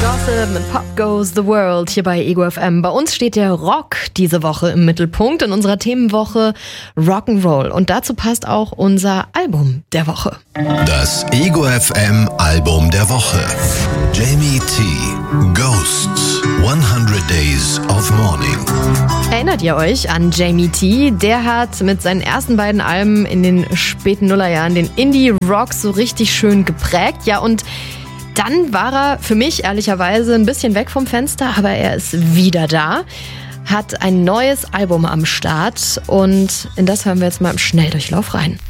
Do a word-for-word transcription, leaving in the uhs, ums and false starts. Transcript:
Gossip mit Pop Goes the World hier bei Ego F M. Bei uns steht der Rock diese Woche im Mittelpunkt in unserer Themenwoche Rock'n'Roll. Und dazu passt auch unser Album der Woche. Das Ego F M Album der Woche. Jamie T. Ghosts. hundert Days of Mourning. Erinnert ihr euch an Jamie T? Der hat mit seinen ersten beiden Alben in den späten Nullerjahren den Indie-Rock so richtig schön geprägt. Ja, und dann war er für mich ehrlicherweise ein bisschen weg vom Fenster, aber er ist wieder da, hat ein neues Album am Start und in das hören wir jetzt mal im Schnelldurchlauf rein.